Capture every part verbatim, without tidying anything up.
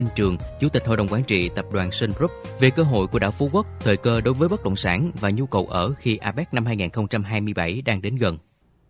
Trường, Chủ tịch Hội đồng Quản trị Tập đoàn Sun Group về cơ hội của đảo Phú Quốc, thời cơ đối với bất động sản và nhu cầu ở khi a pếc năm hai không hai bảy đang đến gần.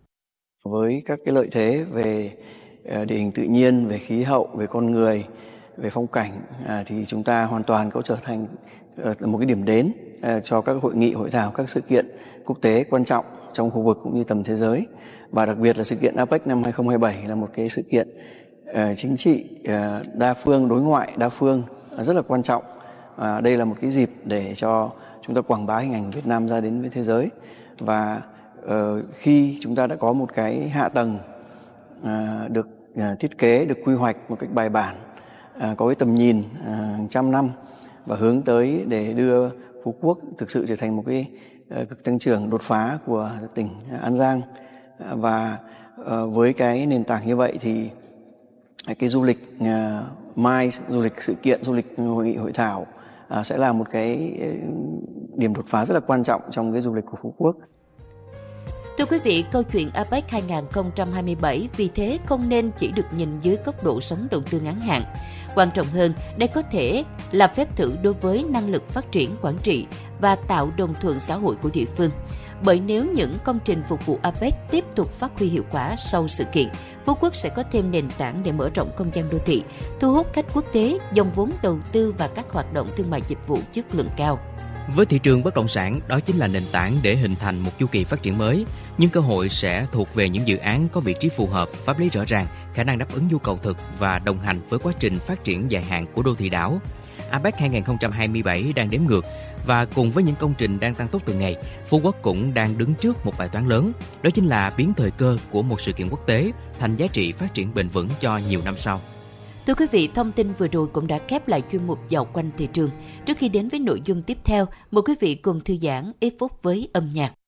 Với các cái lợi thế về địa hình tự nhiên, về khí hậu, về con người, về phong cảnh à, thì chúng ta hoàn toàn có trở thành một cái điểm đến à, cho các hội nghị, hội thảo, các sự kiện quốc tế quan trọng trong khu vực cũng như tầm thế giới. Và đặc biệt là sự kiện a pếc năm hai không hai bảy là một cái sự kiện uh, chính trị uh, đa phương, đối ngoại đa phương uh, rất là quan trọng. Uh, đây là một cái dịp để cho chúng ta quảng bá hình ảnh Việt Nam ra đến với thế giới. Và uh, khi chúng ta đã có một cái hạ tầng uh, được uh, thiết kế, được quy hoạch một cách bài bản, uh, có cái tầm nhìn uh, trăm năm và hướng tới để đưa Phú Quốc thực sự trở thành một cái uh, cực tăng trưởng đột phá của tỉnh An Giang. Và uh, với cái nền tảng như vậy thì cái du lịch uh, mai, du lịch sự kiện, du lịch hội nghị hội thảo uh, sẽ là một cái điểm đột phá rất là quan trọng trong cái du lịch của Phú Quốc. Thưa quý vị, câu chuyện a pếc hai không hai bảy vì thế không nên chỉ được nhìn dưới góc độ sống đầu tư ngắn hạn. Quan trọng hơn, đây có thể là phép thử đối với năng lực phát triển quản trị và tạo đồng thuận xã hội của địa phương. Bởi nếu những công trình phục vụ a pếc tiếp tục phát huy hiệu quả sau sự kiện, Phú Quốc sẽ có thêm nền tảng để mở rộng không gian đô thị, thu hút khách quốc tế, dòng vốn đầu tư và các hoạt động thương mại dịch vụ chất lượng cao. Với thị trường bất động sản, đó chính là nền tảng để hình thành một chu kỳ phát triển mới, nhưng cơ hội sẽ thuộc về những dự án có vị trí phù hợp, pháp lý rõ ràng, khả năng đáp ứng nhu cầu thực và đồng hành với quá trình phát triển dài hạn của đô thị đảo. a pếc hai không hai bảy đang đếm ngược và cùng với những công trình đang tăng tốc từng ngày, Phú Quốc cũng đang đứng trước một bài toán lớn, đó chính là biến thời cơ của một sự kiện quốc tế thành giá trị phát triển bền vững cho nhiều năm sau. Thưa quý vị, thông tin vừa rồi cũng đã khép lại chuyên mục Dạo quanh thị trường. Trước khi đến với nội dung tiếp theo, mời quý vị cùng thư giãn ít phút với âm nhạc.